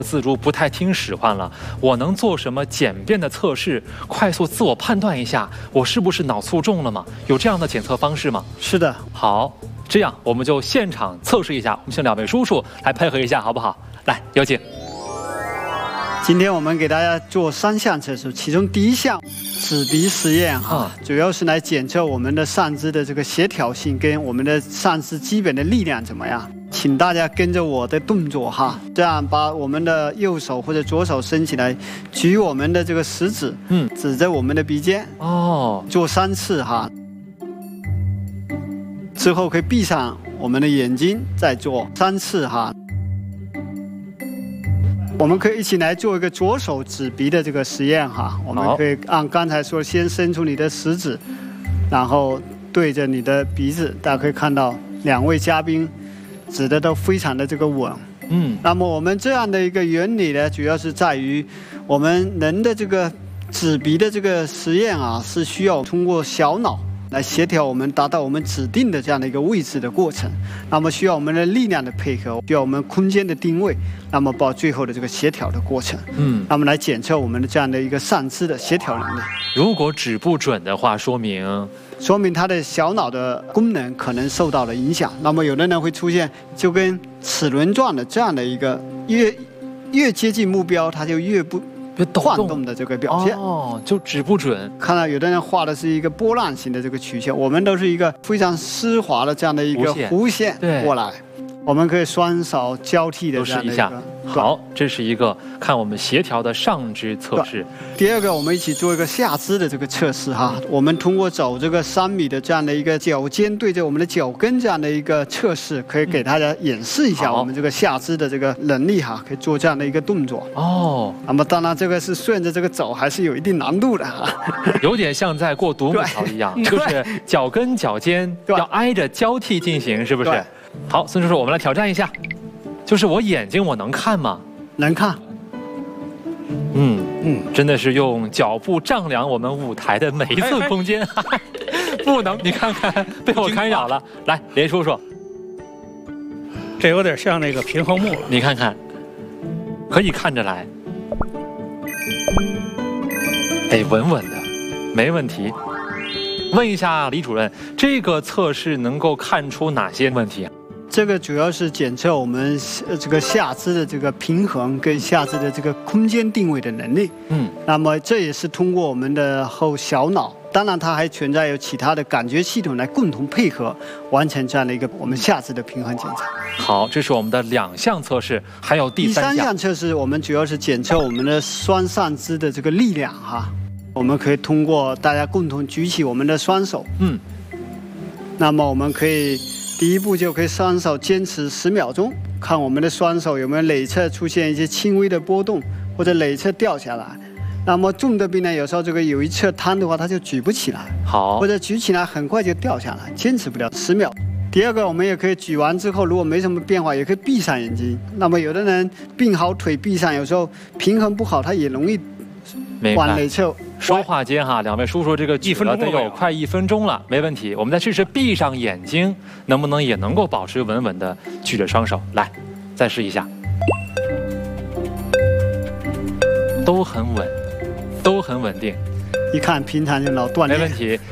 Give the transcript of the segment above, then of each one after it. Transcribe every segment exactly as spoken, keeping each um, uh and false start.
自如不太听使唤了，我能做什么简便的测试，快速自我判断一下，我是不是脑卒中了吗？有这样的检测方式吗？ 是的。 好，这样我们就现场测试一下，我们请两位叔叔来配合一下，好不好？来，有请。 今天我们给大家做三项测试，其中第一项指鼻实验哈，嗯、主要是来检测我们的上肢的这个协调性跟我们的上肢基本的力量怎么样。请大家跟着我的动作哈，这样把我们的右手或者左手伸起来，举我们的这个食指，嗯，指着我们的鼻尖，哦，做三次哈。之后可以闭上我们的眼睛，再做三次哈。我们可以一起来做一个左手指鼻的这个实验哈。我们可以按刚才说，先伸出你的食指，然后对着你的鼻子，大家可以看到两位嘉宾指的都非常的这个稳。嗯，那么我们这样的一个原理呢，主要是在于我们人的这个指鼻的这个实验啊，是需要通过小脑来协调我们达到我们指定的这样的一个位置的过程。那么需要我们的力量的配合，需要我们空间的定位，那么到最后的这个协调的过程。嗯，那么来检测我们的这样的一个上肢的协调能力。 如果指不准的话，说明说明他的小脑的功能可能受到了影响。那么有的人会出现就跟齿轮状的这样的一个越越接近目标，它就越不。晃动的这个表现哦，就指不准。 看到有的人画的是一个波浪形的这个曲线，我们都是一个非常丝滑的这样的一个弧线过来。我们可以双手交替的这样的一个。 好，这是一个看我们协调的上肢测试。 第二个，我们一起做一个下肢的这个测试哈。我们通过走这个三米的这样的一个脚尖对着我们的脚跟这样的一个测试，可以给大家演示一下我们这个下肢的这个能力哈，可以做这样的一个动作。哦。那么当然这个是顺着这个走，还是有一定难度的哈。 有点像在过独木桥一样，就是脚跟脚尖要挨着交替进行，是不是？好，孙叔叔，我们来挑战一下，就是我眼睛我能看吗？ 能看。 嗯嗯，真的是用脚步丈量我们舞台的每一寸空间。不能，你看看被我干扰了。来，连叔叔， 这有点像那个平衡木了。 你看看，可以看着来。哎，稳稳的，没问题。问一下李主任，这个测试能够看出哪些问题啊？ 这个主要是检测我们这个下肢的这个平衡跟下肢的这个空间定位的能力。嗯，那么这也是通过我们的后小脑，当然它还存在有其他的感觉系统来共同配合完成这样的一个我们下肢的平衡检查。 好，这是我们的两项测试，还有第三项。 第三项测试我们主要是检测我们的双上肢的这个力量哈。我们可以通过大家共同举起我们的双手。嗯，那么我们可以。第一步就可以双手坚持十秒钟，看我们的双手有没有哪侧出现一些轻微的波动，或者哪侧掉下来。那么重的病人有时候这个有一侧瘫的话，他就举不起来，好，或者举起来很快就掉下来，坚持不了十秒。第二个，我们也可以举完之后，如果没什么变化，也可以闭上眼睛。那么有的人并好腿闭上，有时候平衡不好，他也容易往哪侧。 说话间哈，两位叔叔这个举了得有快一分钟了，没问题。我们再试试闭上眼睛，能不能也能够保持稳稳的举着双手？来，再试一下，都很稳，都很稳定。 一看平常就老锻炼， 没问题。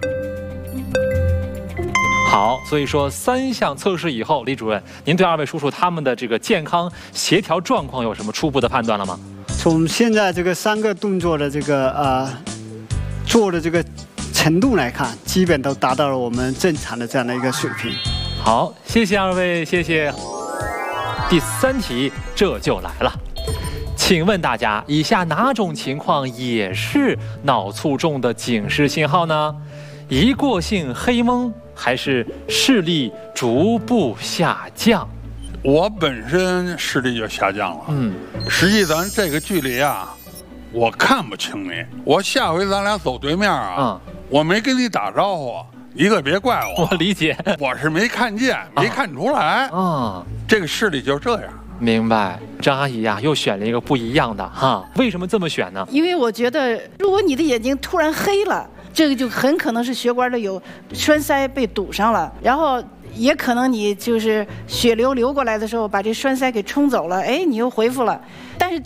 好，所以说三项测试以后，李主任，您对二位叔叔他们的这个健康协调状况有什么初步的判断了吗？ 从现在这个三个动作的这个呃。做的这个程度来看，基本都达到了我们正常的这样的一个水平。 好，谢谢二位，谢谢。第三题这就来了，请问大家，以下哪种情况也是脑卒中的警示信号呢？一过性黑蒙，还是视力逐步下降？ 我本身视力就下降了，嗯，实际咱这个距离啊。我看不清你，我下回咱俩走对面啊，嗯，我没跟你打招呼，你可别怪我。 我理解， 我是没看见，没看出来。啊，这个视力就是这样。 明白。张阿姨呀、啊，又选了一个不一样的哈，为什么这么选呢？ 因为我觉得，如果你的眼睛突然黑了，这个就很可能是血管里有栓塞被堵上了，然后。也可能你就是血流流过来的时候把这栓塞给冲走了，哎，你又恢复了。但是